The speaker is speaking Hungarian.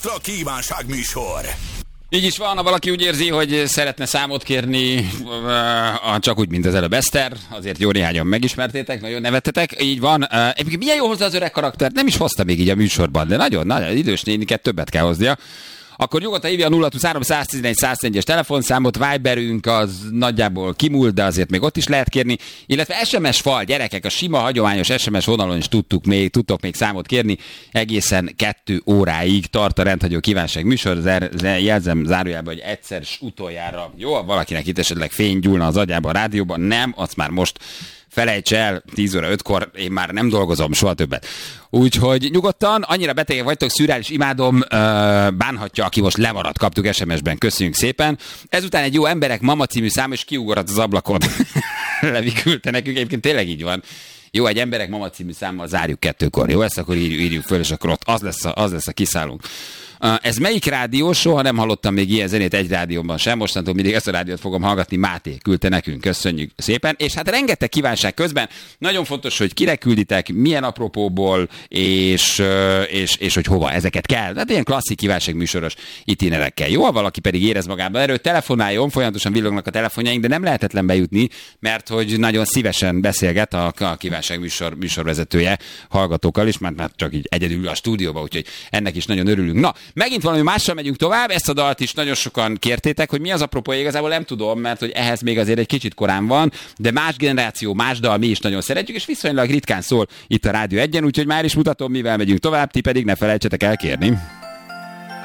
A kívánság műsor. Így is van, ha valaki úgy érzi, hogy szeretne számot kérni, csak úgy, mint az előbb Eszter, azért jó néhányan megismertétek, nagyon nevettetek, így van. Milyen jó hozza az öreg karakter, nem is hozta még így a műsorban, de nagyon idős néniket többet kell hoznia. Akkor nyugodtan hívja a 023 111 101-es telefonszámot, Viberünk az nagyjából kimúlt, de azért még ott is lehet kérni, illetve SMS fal, gyerekek, a sima, hagyományos SMS vonalon is tudtok még számot kérni, egészen 2 óráig tart a rendhagyó kívánság műsor, jelzem zárójában, hogy egyszer utoljára, jó, valakinek itt esetleg fény gyúlna az agyába a rádióban, nem, azt már most felejts el, 10 óra 5-kor én már nem dolgozom, soha többet. Úgyhogy nyugodtan, annyira betegek vagytok, szürreális, imádom, bánhatja, aki most lemaradt, kaptuk SMS-ben, köszönjük szépen. Ezután egy jó emberek mama című szám, és kiugorat az ablakon. Levi küldte nekünk, egyébként tényleg így van. Jó, egy emberek mama című számmal zárjuk 2-kor, jó? Ezt akkor írjuk föl, és akkor ott az lesz a kiszállunk. Ez melyik rádió? Soha nem hallottam még ilyen zenét egy rádióban sem, mostantól mindig ezt a rádiót fogom hallgatni, Máté küldte nekünk, köszönjük szépen, és hát rengeteg kívánság közben, nagyon fontos, hogy kire külditek, milyen apropóból, és hogy hova ezeket kell, tehát ilyen klasszik kívánság műsoros itinerekkel. Jó, ha valaki pedig érez magában erről, telefonáljon, folyamatosan villognak a telefonjaink, de nem lehetetlen bejutni, mert hogy nagyon szívesen beszélget a kívánság műsorvezetője hallgatókkal is, mert csak így egyedül a stúdióba, úgyhogy ennek is nagyon örülünk. Na, megint valami mással megyünk tovább, ezt a dalt is nagyon sokan kértétek, hogy mi az apropó, igazából nem tudom, mert hogy ehhez még azért egy kicsit korán van, de más generáció, más dal, mi is nagyon szeretjük, és viszonylag ritkán szól itt a Rádió 1-en, úgyhogy már is mutatom, mivel megyünk tovább, ti pedig ne felejtsetek el kérni.